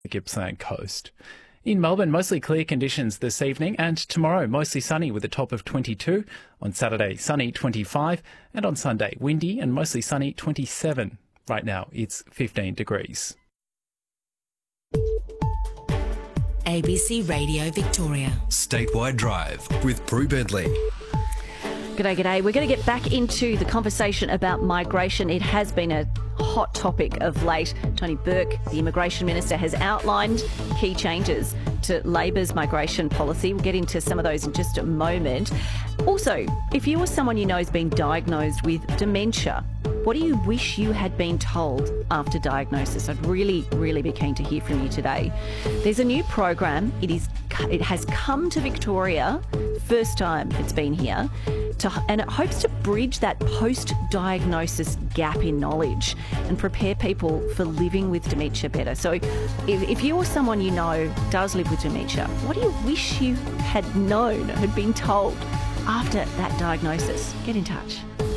Gippsland coast. In Melbourne, mostly clear conditions this evening, and tomorrow mostly sunny with a top of 22. On Saturday, sunny 25, and on Sunday, windy and mostly sunny 27. Right now, it's 15 degrees. ABC Radio Victoria. Statewide Drive with Prue Bentley. G'day. We're going to get back into the conversation about migration. It has been a hot topic of late. Tony Burke, the Immigration Minister, has outlined key changes to Labor's migration policy. We'll get into some of those in just a moment. Also, if you or someone you know has been diagnosed with dementia, what do you wish you had been told after diagnosis? I'd really be keen to hear from you today. There's a new program. It has come to Victoria, first time it's been here, and it hopes to bridge that post-diagnosis gap in knowledge and prepare people for living with dementia better. So if you or someone you know does live with dementia, what do you wish you had known, had been told after that diagnosis? Get in touch.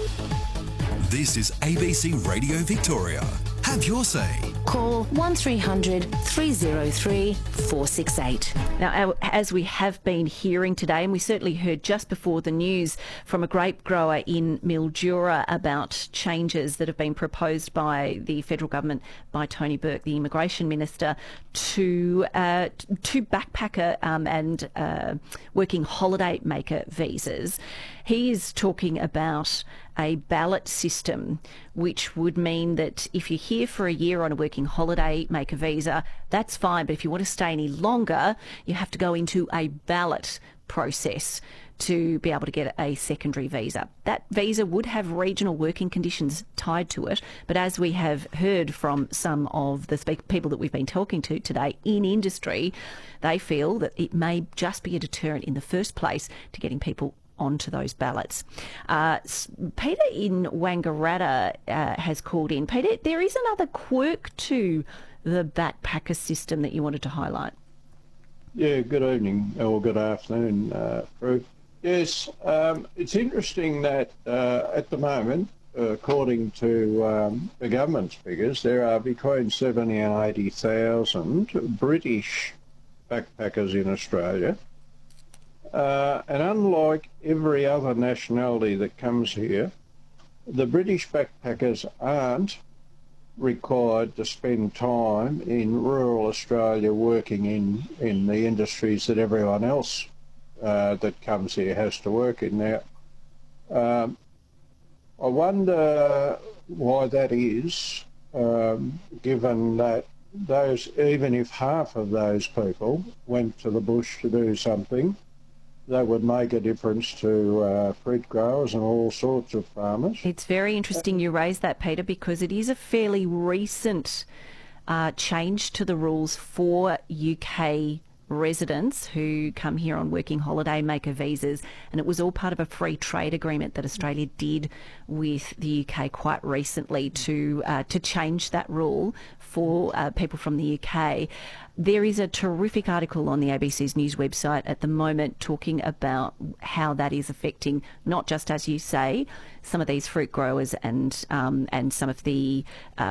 This is ABC Radio Victoria. Have your say. Call 1300 303 468. Now, as we have been hearing today, and we certainly heard just before the news from a grape grower in Mildura about changes that have been proposed by the federal government, by Tony Burke, the Immigration Minister, to backpacker and working holiday maker visas. He is talking about a ballot system, which would mean that if you're here for a year on a working holiday maker visa, that's fine. But if you want to stay any longer, you have to go into a ballot process to be able to get a secondary visa. That visa would have regional working conditions tied to it, but as we have heard from some of the people that we've been talking to today in industry, they feel that it may just be a deterrent in the first place to getting people onto those ballots. Peter in Wangaratta has called in. Peter, there is another quirk to the backpacker system that you wanted to highlight. Yeah, good evening or good afternoon, Prue. Yes, it's interesting that at the moment, according to the government's figures, there are between 70 and 80,000 British backpackers in Australia. And unlike every other nationality that comes here, the British backpackers aren't required to spend time in rural Australia working in the industries that everyone else that comes here has to work in. Now, I wonder why that is, given that even if half of those people went to the bush to do something, that would make a difference to fruit growers and all sorts of farmers. It's very interesting you raise that, Peter, because it is a fairly recent change to the rules for UK residents who come here on working holiday maker visas, and it was all part of a free trade agreement that Australia did with the UK quite recently to change that rule for people from the UK. There is a terrific article on the ABC's news website at the moment talking about how that is affecting not just, as you say, some of these fruit growers and some of the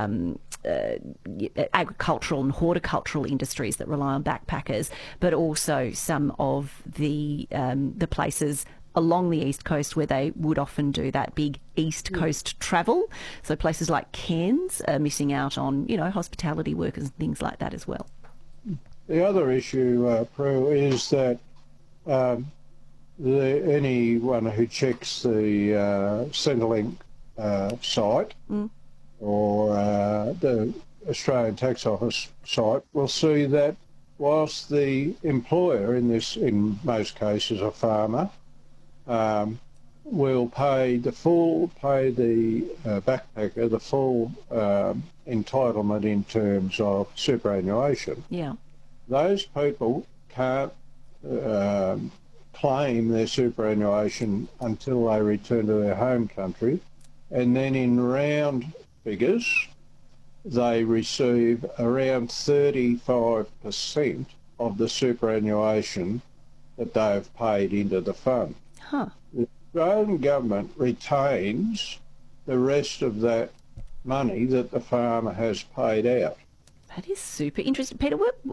agricultural and horticultural industries that rely on backpackers, but also some of the places along the East Coast where they would often do that big East Coast travel. So places like Cairns are missing out on, hospitality workers and things like that as well. The other issue, Prue, is that anyone who checks the Centrelink site or the Australian Tax Office site will see that whilst the employer, in most cases a farmer, will pay the backpacker the full entitlement in terms of superannuation. Yeah. Those people can't claim their superannuation until they return to their home country, and then in round figures they receive around 35% of the superannuation that they have paid into the fund. Huh. The Australian government retains the rest of that money that the farmer has paid out. That is super interesting. Peter,